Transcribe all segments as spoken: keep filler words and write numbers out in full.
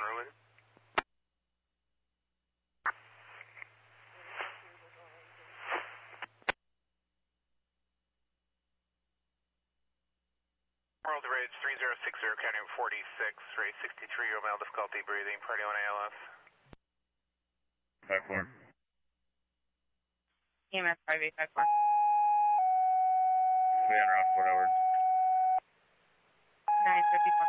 route. World Ridge three zero six zero, counting forty-six, raise sixty-three, your male difficulty breathing, party on A L S. five four. E M S five eight five four. We on route Fort Edward. nine fifty-four.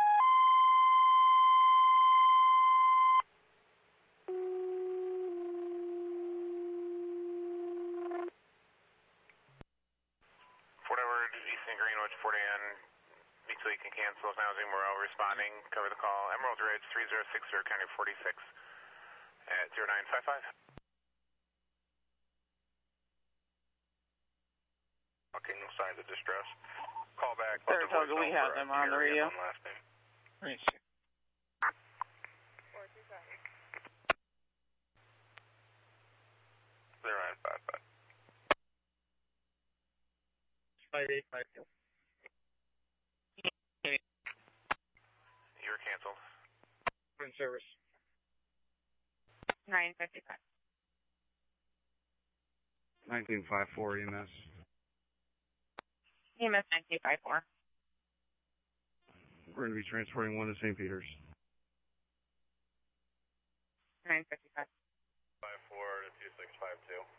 Fort Edward, Eastern Greenwich, forty N. Mutually can cancel. Now Zoom Morel responding. Cover the call. Emerald Ridge three zero six zero, counting forty-six at zero nine five five. Okay, no signs of distress. Call back. Saratoga, we have them on the radio. Last name. Right. zero nine five five. five eight five two. You were canceled. In service. nine fifty-five. nineteen five four E M S. E M S nineteen five four. We're going to be transporting one to Saint Peter's. nine fifty-five. five four to two six five two.